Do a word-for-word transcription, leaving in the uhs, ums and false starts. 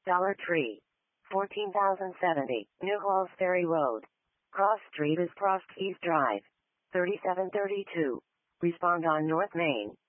Dollar Tree. fourteen thousand seventy, New Halls Ferry Road. Cross Street is Prost East Drive. thirty-seven thirty-two. Respond on North Main.